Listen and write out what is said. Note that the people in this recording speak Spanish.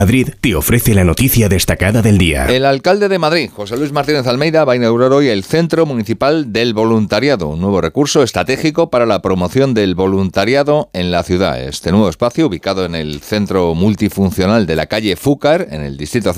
Madrid te ofrece la noticia destacada del día. El alcalde de Madrid, José Luis Martínez Almeida, va a inaugurar hoy el Centro Municipal del Voluntariado, un nuevo recurso estratégico para la promoción del voluntariado en la ciudad. Este nuevo espacio, ubicado en el centro multifuncional de la calle Fúcar, en el distrito